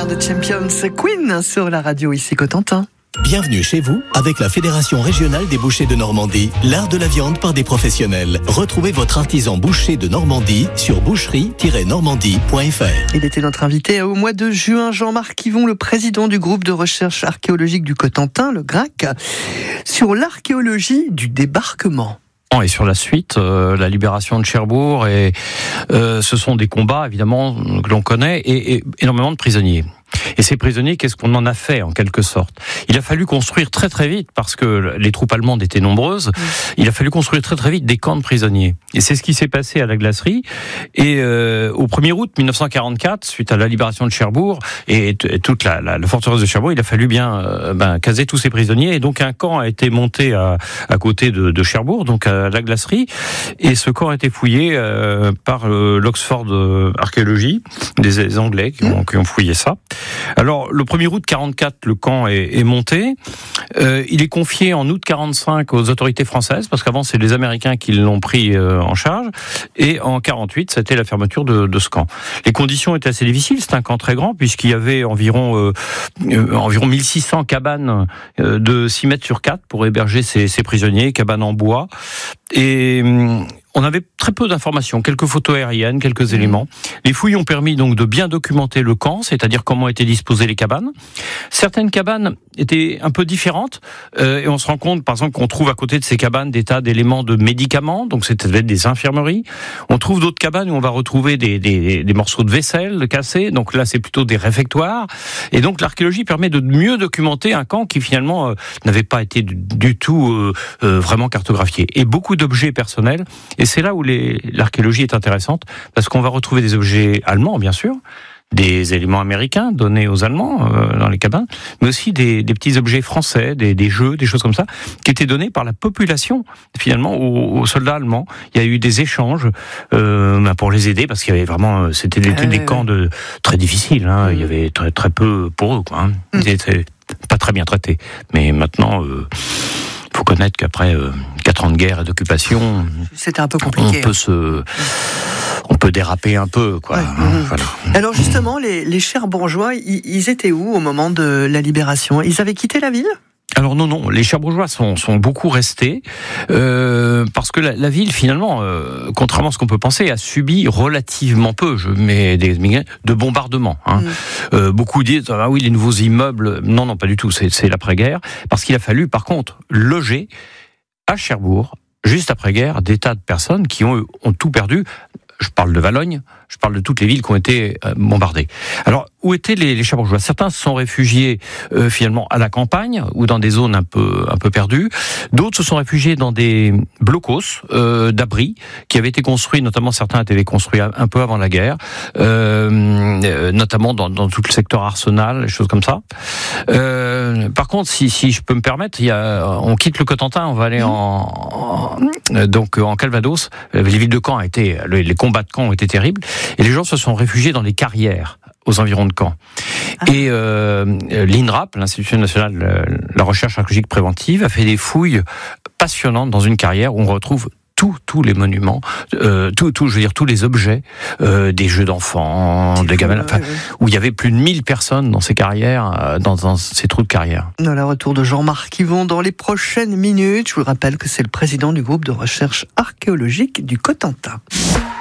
Air de Champions, Queen sur la radio ici Cotentin. Bienvenue chez vous avec la Fédération régionale des bouchers de Normandie, l'art de la viande par des professionnels. Retrouvez votre artisan boucher de Normandie sur boucherie-normandie.fr. Il était notre invité au mois de juin, Jean-Marc Yvon, le président du groupe de recherche archéologique du Cotentin, le GRAC, sur l'archéologie du débarquement. Et sur la suite, la libération de Cherbourg, et ce sont des combats évidemment que l'on connaît, et énormément de prisonniers. Et ces prisonniers, qu'est-ce qu'on en a fait en quelque sorte ? Il a fallu construire très très vite, parce que les troupes allemandes étaient nombreuses, il a fallu construire très très vite des camps de prisonniers. Et c'est ce qui s'est passé à la glacerie. Et au 1er août 1944, suite à la libération de Cherbourg et toute la forteresse de Cherbourg, il a fallu bien caser tous ces prisonniers. Et donc un camp a été monté à côté de Cherbourg, donc à la glacerie. Et ce camp a été fouillé par l'Oxford Archéologie, des Anglais qui ont fouillé ça. Alors, le 1er août 44, le camp est monté. Il est confié en août 45 aux autorités françaises, parce qu'avant, c'est les Américains qui l'ont pris en charge. Et en 48, c'était la fermeture de ce camp. Les conditions étaient assez difficiles. C'est un camp très grand, puisqu'il y avait environ 1600 cabanes de 6 mètres sur 4 pour héberger ces prisonniers, cabanes en bois. Et on avait très peu d'informations, quelques photos aériennes, quelques éléments. Les fouilles ont permis donc de bien documenter le camp, c'est-à-dire comment étaient disposées les cabanes. Certaines cabanes étaient un peu différentes, et on se rend compte, par exemple, qu'on trouve à côté de ces cabanes des tas d'éléments de médicaments, donc c'était des infirmeries. On trouve d'autres cabanes où on va retrouver des morceaux de vaisselle cassés, donc là c'est plutôt des réfectoires. Et donc l'archéologie permet de mieux documenter un camp qui finalement n'avait pas été du tout vraiment cartographié. Et beaucoup d'objets personnels. Et c'est là où l'archéologie est intéressante, parce qu'on va retrouver des objets allemands, bien sûr, des éléments américains donnés aux Allemands dans les cabanes, mais aussi des petits objets français, des jeux, des choses comme ça, qui étaient donnés par la population, finalement, aux soldats allemands. Il y a eu des échanges pour les aider, parce qu'il y avait vraiment... C'était des camps très difficiles, hein. Il y avait très, très peu pour eux, quoi, hein. Ils étaient pas très bien traités. Mais maintenant... faut connaître qu'après 4 ans de guerre et d'occupation, c'était un peu compliqué. On peut déraper un peu, quoi. Ouais. Voilà. Alors justement, les Cherbourgeois, ils étaient où au moment de la libération ? Ils avaient quitté la ville ? Alors non, les Cherbourgeois sont beaucoup restés, parce que la ville, finalement, contrairement à ce qu'on peut penser, a subi relativement peu, je mets des guillemets, de bombardements. Hein. Beaucoup disent, ah oui, les nouveaux immeubles, non, pas du tout, c'est l'après-guerre, parce qu'il a fallu, par contre, loger à Cherbourg, juste après-guerre, des tas de personnes qui ont tout perdu. Je parle de Valognes, je parle de toutes les villes qui ont été bombardées. Alors, où étaient les Cherbourgeois ? Certains se sont réfugiés finalement à la campagne ou dans des zones un peu perdues. D'autres se sont réfugiés dans des blocos d'abris qui avaient été construits, notamment certains étaient construits un peu avant la guerre, notamment dans tout le secteur Arsenal, des choses comme ça. Par contre, si je peux me permettre, on quitte le Cotentin, on va aller en Calvados. Les villes de Caen les combats de Caen ont été terribles, et les gens se sont réfugiés dans des carrières aux environs de Caen. Et l'INRAP, l'Institut national de la recherche archéologique préventive, a fait des fouilles passionnantes dans une carrière où on retrouve tous les monuments, tous les objets, des jeux d'enfants, des gamins, où il y avait plus de 1000 personnes dans ces carrières, dans ces trous de carrière. Dans le retour de Jean-Marc Yvon dans les prochaines minutes. Je vous rappelle que c'est le président du groupe de recherche archéologique du Cotentin.